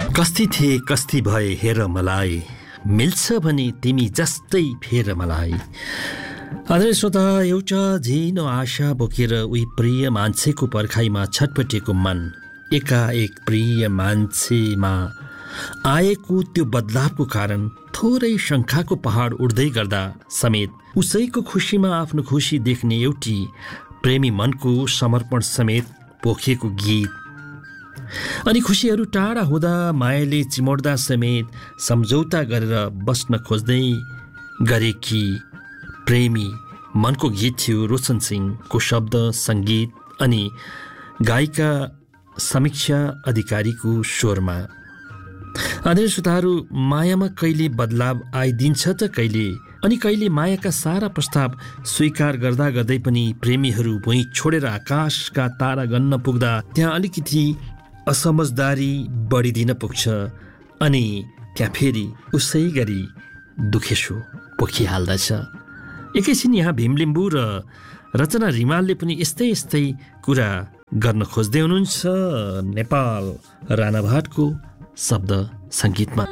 कस्ती थिए कस्ती भए हेर मलाई, मिल्छ भने तिमी जस्तै फेर मलाई। आदरणीय श्रोता, एउटा झिनो आशा बोकेर उही प्रिय मान्छेको पर्खाइमा छटपटेको मन एकाएक प्रिय मान्छेमा आएको त्यो बदलावको कारण थोरै शङ्काको पहाड उड्दै गर्दा समेत उसैको खुसीमा आफ्नो खुसी देख्ने एउटी प्रेमी मनको समर्पण समेत पोखिएको गीत। अनि खुसीहरू टाढा हुँदा मायाले चिमोड्दा समेत सम्झौता गरेर बस्न खोज्दै गरेकी प्रेमी मनको गीत थियो रोशन सिंहको शब्द सङ्गीत अनि गायिका समीक्षा अधिकारीको स्वरमा। आदरणीय श्रोताहरू, मायामा कहिले बदलाव आइदिन्छ त कहिले मायाका सारा प्रस्ताव स्वीकार गर्दा गर्दै पनि प्रेमीहरू भुइँ छोडेर आकाशका तारा गन्न पुग्दा त्यहाँ अलिकति असमझदारी बढिदिन पुग्छ अनि त्यहाँ फेरि उसै गरी दुखेसो पोखिहाल्दछ। एकैछिन यहाँ भीमलिम्बू र रचना रिमालले पनि यस्तै कुरा गर्न खोज्दै हुनुहुन्छ नेपाल राणाभाटको शब्द सङ्गीतमा।